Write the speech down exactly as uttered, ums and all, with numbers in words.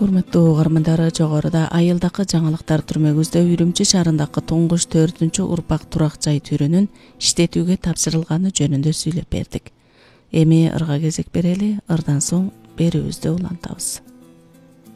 Урматтуу угармандары, жогоруда айылдакы жаңылыктар түрмөгүбүздө Үрүмчү шаарындагы туңгуч төртүнчү урпак турак жай түрүнүн иштетүүгө тапшырылганы жөнүндө сүйлөп бердик. Эми ырга кезек берели, ырдан соң берүүбүздү улантабыз.